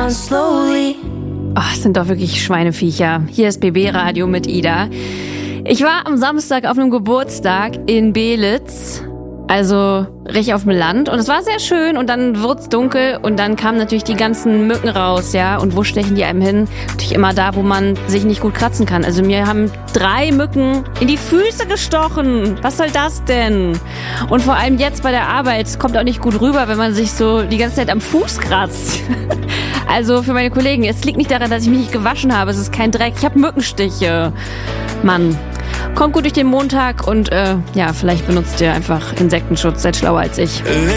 down slowly. Oh, es sind doch wirklich Schweineviecher. Hier ist BB Radio mit Ida. Ich war am Samstag auf einem Geburtstag in Belitz, also richtig auf dem Land, und es war sehr schön und dann wird's dunkel und dann kamen natürlich die ganzen Mücken raus, ja, und wo stechen die einem hin? Natürlich immer da, wo man sich nicht gut kratzen kann. Also mir haben 3 Mücken in die Füße gestochen. Was soll das denn? Und vor allem jetzt bei der Arbeit, es kommt auch nicht gut rüber, wenn man sich so die ganze Zeit am Fuß kratzt. Also für meine Kollegen, es liegt nicht daran, dass ich mich nicht gewaschen habe, es ist kein Dreck, ich habe Mückenstiche. Mann. Kommt gut durch den Montag und ja, vielleicht benutzt ihr einfach Insektenschutz, seid schlauer als ich.